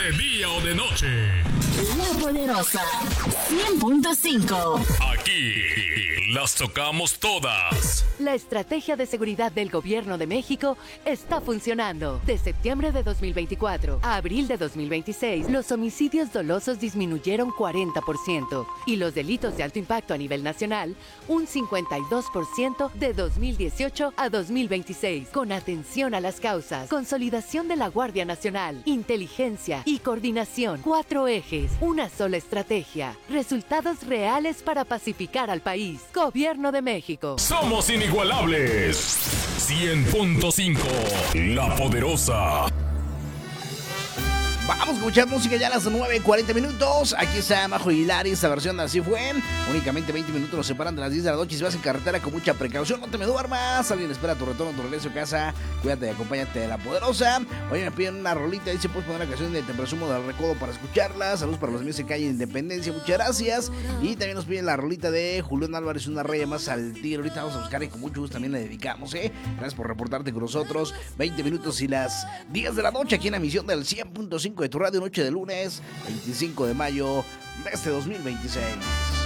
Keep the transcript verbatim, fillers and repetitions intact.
de día o de noche. La Poderosa cien punto cinco. Aquí las tocamos todas. La estrategia de seguridad del Gobierno de México está funcionando. De septiembre de dos mil veinticuatro a abril de dos mil veintiséis, los homicidios dolosos disminuyeron cuarenta por ciento y los delitos de alto impacto a nivel nacional un cincuenta y dos por ciento de dos mil dieciocho a dos mil veintiséis. Con atención a las causas, consolidación de la Guardia Nacional, inteligencia y coordinación. Cuatro ejes, una sola estrategia. Resultados reales para pacificar al país. Gobierno de México. Somos inigualables. cien punto cinco. La Poderosa. Vamos a escuchar música ya a las nueve cuarenta minutos. Aquí está Majo y Hilari, esta versión de Así Fue. Únicamente veinte minutos nos separan de las diez de la noche. Si vas en carretera, con mucha precaución, no te me duermas. Alguien espera tu retorno, tu regreso a casa. Cuídate y acompáñate de La Poderosa. Oye, me piden una rolita. Dice, puedes poner la canción de Te Presumo del Recodo para escucharla. Saludos para los amigos de Calle Independencia. Muchas gracias. Y también nos piden la rolita de Julián Álvarez, Una raya más al tiro. Ahorita vamos a buscar y con mucho gusto también le dedicamos, ¿eh? Gracias por reportarte con nosotros. veinte minutos y las diez de la noche aquí en la emisión del cien punto cinco de tu radio, noche de lunes veinticinco de mayo de este dos mil veintiséis.